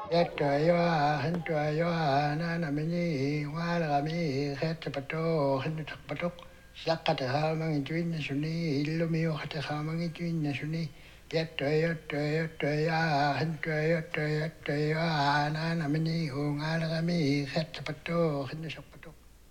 Yattoywa, Hentoywa, Nanamini, Walami, Hetapato, Hentapatok, Sakatahamang between the Sunni, Illumio Hatahamang between the Sunni, Yattoya, Hentoywa, Nanamini, Hungalami, Hetapato, Hentapatok.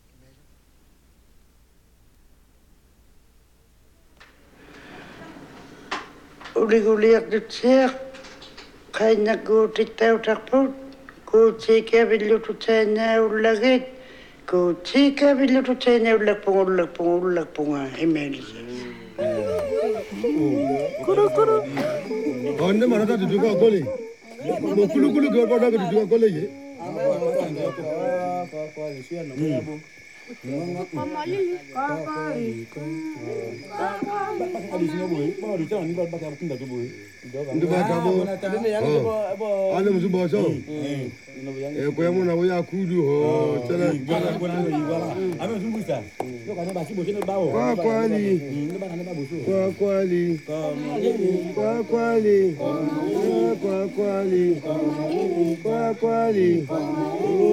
Uliak de Tsek, Kaina go Titau Taput, go take every little China Laget, go take every little China Lapunga, Emily. On the Marata to do a collie. Kulu go to do a collie.